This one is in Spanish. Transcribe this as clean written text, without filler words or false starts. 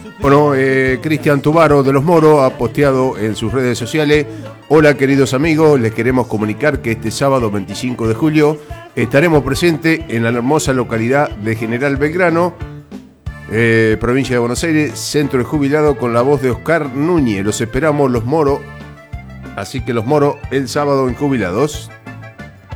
Bueno, Cristian Tubaro de Los Moros ha posteado en sus redes sociales: hola queridos amigos, les queremos comunicar que este sábado 25 de julio estaremos presentes en la hermosa localidad de General Belgrano, provincia de Buenos Aires, centro de jubilado, con la voz de Oscar Núñez. Los esperamos, Los Moros. Así que Los Moros el sábado en Jubilados.